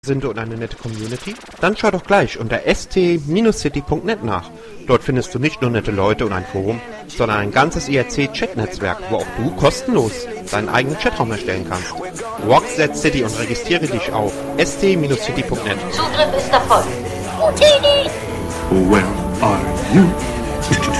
Und eine nette Community? Dann schau doch gleich unter st-city.net nach. Dort findest du nicht nur nette Leute und ein Forum, sondern ein ganzes IRC-Chat-Netzwerk, wo auch du kostenlos deinen eigenen Chatraum erstellen kannst. Rock that City und registriere dich auf st-city.net. Zugriff ist erfolgt. Houdini! Where are you?